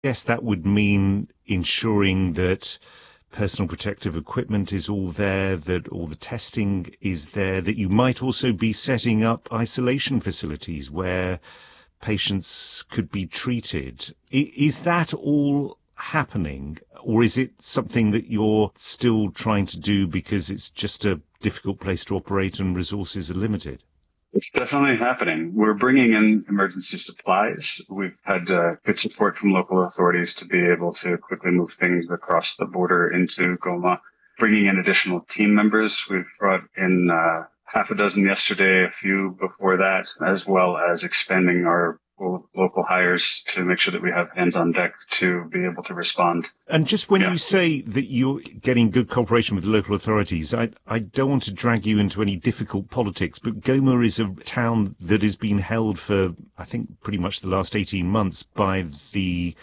Yes, that would mean ensuring that personal protective equipment is all there, that all the testing is there, that you might also be setting up isolation facilities where patients could be treated. Is that all happening, or is it something that you're still trying to do because it's just a difficult place to operate and resources are limited? It's definitely happening. We're bringing in emergency supplies. We've had good support from local authorities to be able to quickly move things across the border into Goma. Bringing in additional team members. We've brought in half a dozen yesterday, a few before that, as well as expanding our local hires to make sure that we have hands on deck to be able to respond. And just when you say that you're getting good cooperation with the local authorities, I don't want to drag you into any difficult politics, but Goma is a town that has been held for, I think, pretty much the last 18 months by the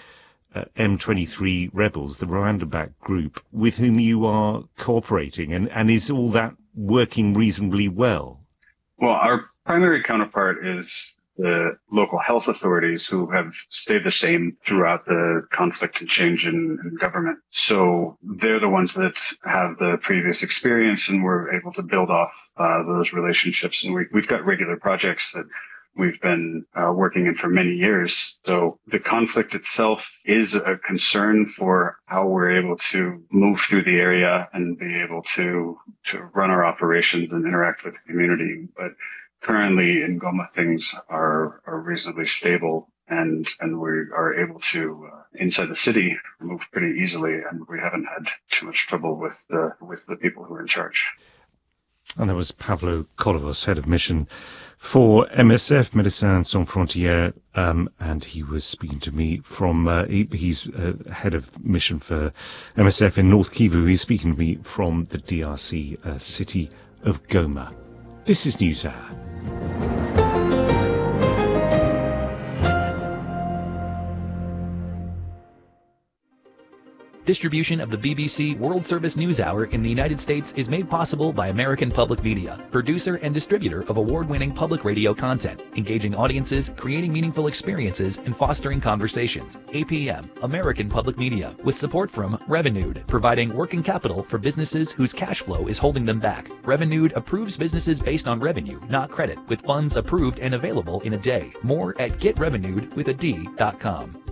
M23 rebels, the Rwanda-backed group, with whom you are cooperating, and is all that working reasonably well? Well, our primary counterpart is the local health authorities, who have stayed the same throughout the conflict and change in government. So they're the ones that have the previous experience, and we're able to build off those relationships. And we've got regular projects that we've been working in for many years. So the conflict itself is a concern for how we're able to move through the area and be able to run our operations and interact with the community. But currently in Goma, things are reasonably stable, and we are able to, inside the city, move pretty easily, and we haven't had too much trouble with the people who are in charge. And that was Pavlo Kolovos, head of mission for MSF, Médecins Sans Frontières, and he was speaking to me from, he's head of mission for MSF in North Kivu. He's speaking to me from the DRC city of Goma. This is NewsHour. Distribution of the BBC World Service News Hour in the United States is made possible by American Public Media, producer and distributor of award-winning public radio content, engaging audiences, creating meaningful experiences, and fostering conversations. APM, American Public Media, with support from Revenued, providing working capital for businesses whose cash flow is holding them back. Revenued approves businesses based on revenue, not credit, with funds approved and available in a day. More at getrevenued.com.